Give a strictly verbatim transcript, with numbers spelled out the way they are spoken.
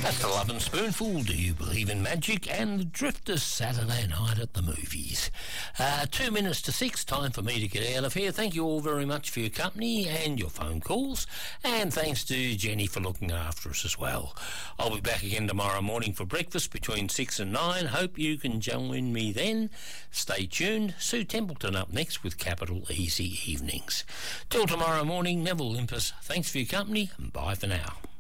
That's the Love and Spoonful, Do You Believe in Magic, and the Drifters Saturday Night at the Movies. Uh, two minutes to six, time for me to get out of here. Thank you all very much for your company and your phone calls, and thanks to Jenny for looking after us as well. I'll be back again tomorrow morning for breakfast between six and nine. Hope you can join me then. Stay tuned. Sue Templeton up next with Capital Easy Evenings. Till tomorrow morning, Neville Limpus, thanks for your company, and bye for now.